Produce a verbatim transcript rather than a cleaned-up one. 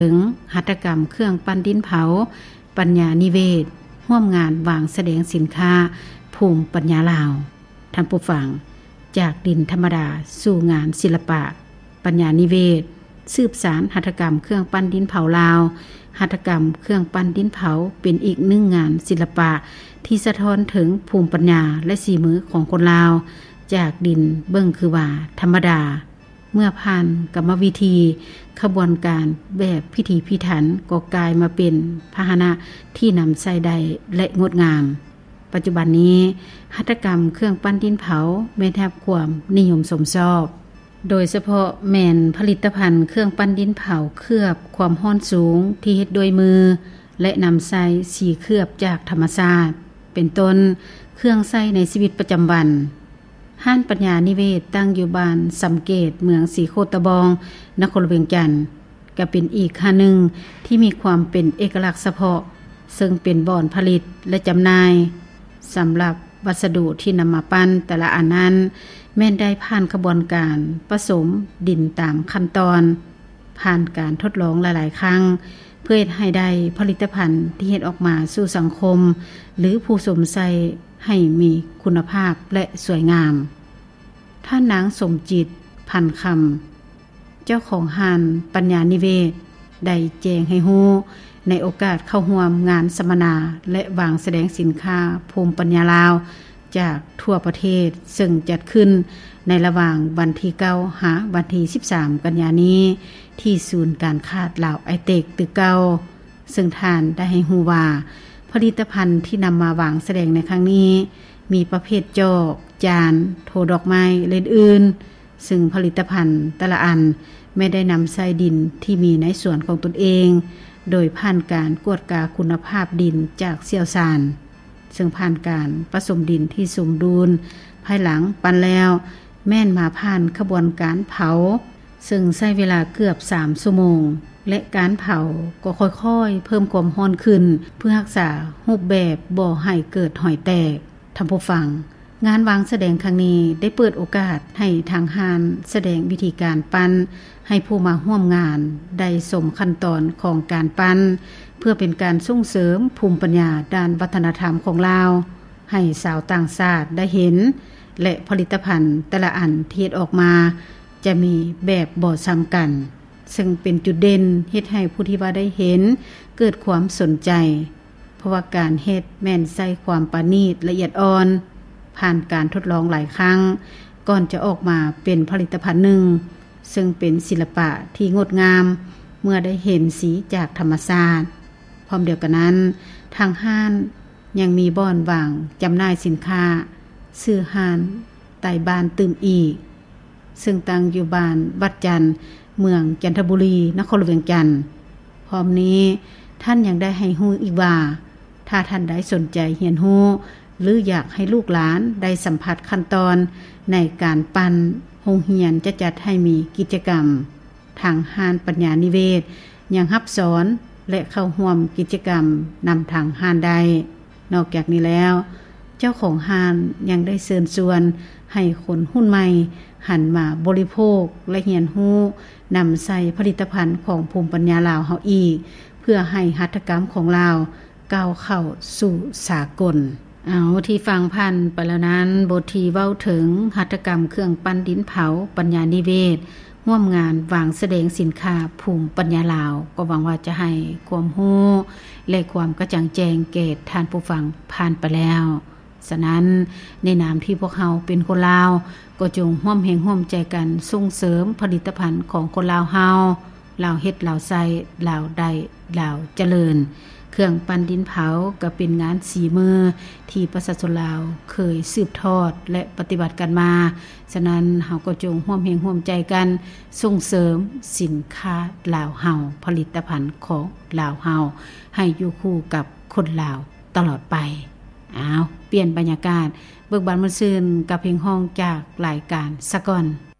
ถึงหัตถกรรมเครื่องปั้นดินเผาปัญญานิเวศร่วมงานวางแสดงสินค้าภูมิปัญญาลาวท่านผู้ฟังจากดินธรรมดาสู่งานศิลปะปัญญานิเวศสืบสารหัตถกรรมเครื่องปั้นดินเผาลาวหัตถกรรมเครื่องปั้นดินเผาเป็นอีกหนึ่งงานศิลปะที่สะท้อนถึงภูมิปัญญาและสีมือของคนลาวจากดินเบิ่งคือว่าธรรมดาเมื่อผ่านกรรมวิธีขบวนการแบบพิธีพิถันก็กลายมาเป็นพาหนะที่นำใส่ได้และงดงามปัจจุบันนี้หัตถกรรมเครื่องปั้นดินเผาแม้แทบความนิยมสมชอบโดยเฉพาะแม่นผลิตภัณฑ์เครื่องปั้นดินเผาเคลือบความร้อนสูงที่เฮ็ดโดยมือและนำใส่สีเคลือบจากธรรมชาติเป็นต้นเครื่องใช้ในชีวิตประจำวันห้านปัญญานิเวศตั้งอยู่บ้านสำเกตเมืองสีโคตะบองนครเวียงจันทน์ก็เป็นอีกค่าหนึ่งที่มีความเป็นเอกลักษณ์เฉพาะซึ่งเป็นบ่อนผลิตและจำหน่ายสำหรับวัสดุที่นำมาปั้นแต่ละอันนั้นแม่นได้ผ่านกระบวนการผสมดินตามขั้นตอนผ่านการทดลองหลายๆครั้งเพื่อให้ได้ผลิตภัณฑ์ที่เฮ็ดออกมาสู่สังคมหรือผู้สวมใส่ให้มีคุณภาพและสวยงามท่านนางสมจิตพันคำเจ้าของห้านปัญญานิเวศได้แจ้งให้ฮู้ในโอกาสเข้าร่วมงานสัมมนาและวางแสดงสินค้าภูมิปัญญาลาวจากทั่วประเทศซึ่งจัดขึ้นในระหว่างวันที่เก้าหาวันที่สิบสามกันยายนนี้ที่ศูนย์การค้าลาวไอเทคตึกเก่าซึ่งท่านได้ให้ฮู้ว่าผลิตภัณฑ์ที่นำมาวางแสดงในครั้งนี้มีประเภทจอกจานโถดอกไม้และอื่นๆซึ่งผลิตภัณฑ์แต่ละอันไม่ได้นำใส่ดินที่มีในส่วนของตนเองโดยผ่านการกวดกาคุณภาพดินจากเชี่ยวชาญซึ่งผ่านการผสมดินที่สมดุลภายหลังปั้นแล้วแม่นมาผ่านขบวนการเผาซึ่งใช้เวลาเกือบสามชั่วโมงและการเผาก็ค่อยๆเพิ่มความร้อนขึ้นเพื่อรักษารูปแบบบ่ให้เกิดหอยแตกท่านผู้ฟังงานวางแสดงครั้งนี้ได้เปิดโอกาสให้ทางห้านแสดงวิธีการปั้นให้ผู้มาร่วมงานได้ชมขั้นตอนของการปั้นเพื่อเป็นการส่งเสริมภูมิปัญญาด้านวัฒนธรรมของลาวให้ชาวต่างชาติได้เห็นและผลิตภัณฑ์แต่ละอันที่เฮ็ดออกมาจะมีแบบบ่ซ้ำกันซึ่งเป็นจุดเด่นเฮ็ดให้ผู้ที่ว่าได้เห็นเกิดความสนใจเพราะว่าการเฮ็ดแม่นใส่ความประณีตละเอียดอ่อนผ่านการทดลองหลายครั้งก่อนจะออกมาเป็นผลิตภัณฑ์หนึ่งซึ่งเป็นศิลปะที่งดงามเมื่อได้เห็นสีจากธรรมชาติพร้อมเดียวกันนั้นทางห้านยังมีบ่อนวางจำหน่ายสินค้าซื้อห้านใต้บ้านตื่มอีกซึ่งตั้งอยู่บ้านวัดจันทร์เมืองจันทบุรีนครเวียงจันทน์พร้อมนี้ท่านยังได้ให้ฮู้อีกว่าถ้าท่านใดสนใจเรียนรู้หรืออยากให้ลูกหลานได้สัมผัสขั้นตอนในการปั้นโรงเรียนจะจัดให้มีกิจกรรมทางห้านปัญญานิเวศยังรับสอนและเข้าร่วมกิจกรรมนำทางห้านได้นอกจากนี้แล้วเจ้าของห้านยังได้เชิญชวนให้คนรุ่นใหม่หันมาบริโภคและเรียนรู้นำใส่ผลิตภัณฑ์ของภูมิปัญญาลาวเฮาอีกเพื่อให้หัตถกรรมของลาวก้าวเข้าสู่สากลเอาที่ฟังพันไปแล้วนั้นบทที่เว้าถึงหัตถกรรมเครื่องปั้นดินเผาปัญญานิเวศร่วมงานวางแสดงสินค้าภูมิปัญญาลาวก็หวังว่าจะให้ความรู้และความกระจ่างแจ้งแก่ท่านผู้ฟังผ่านไปแล้วฉะนั้นในนามที่พวกเราเป็นคนลาวก็จงร่วมแรงร่วมใจกันส่งเสริมผลิตภัณฑ์ของคนลาวเฮาลาวเฮ็ดลาวใช้ลาวได้ลาวเจริญเครื่องปั้นดินเผาก็เป็นงานสีมือที่ประชาชนลาวเคยสืบทอดและปฏิบัติกันมาฉะนั้นเฮาก็จงร่วมแรงร่วมใจกันส่งเสริมสินค้าลาวเฮาผลิตภัณฑ์ของลาวเฮาให้อยู่คู่กับคนลาวตลอดไปอ้าวเปลี่ยนบรรยากาศเบิกบานมื้อซื่นกับเพลงฮ้องจากรายการสะก่อน